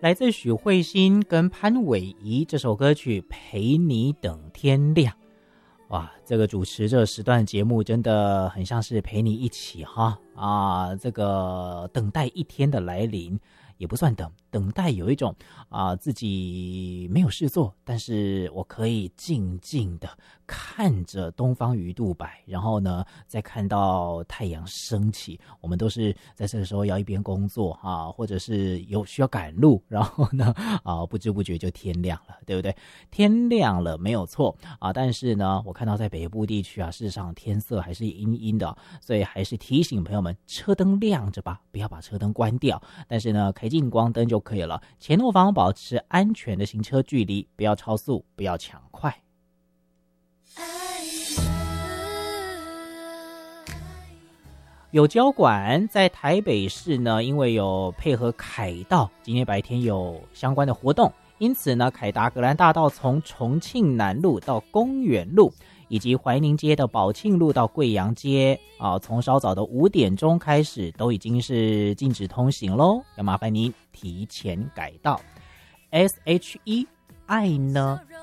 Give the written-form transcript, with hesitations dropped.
来自许慧欣跟潘玮仪这首歌曲《陪你等天亮》。哇，这个主持这时段节目真的很像是陪你一起这个等待一天的来临，也不算等待有一种自己没有事做，但是我可以静静的看着东方鱼肚白，然后呢再看到太阳升起。我们都是在这个时候要一边工作或者是有需要赶路，然后呢不知不觉就天亮了，对不对？天亮了没有错但是呢我看到在北部地区事实上天色还是阴阴的，所以还是提醒朋友们车灯亮着吧，不要把车灯关掉，但是呢开近光灯就可以了。前后方保持安全的行车距离，不要超速，不要抢快。有交管在台北市呢，因为有配合凯道，今天白天有相关的活动，因此呢，凯达格兰大道从重庆南路到公园路，以及怀宁街的宝庆路到贵阳街从稍早的5点钟开始都已经是禁止通行咯，要麻烦您提前改道。SHE 爱呢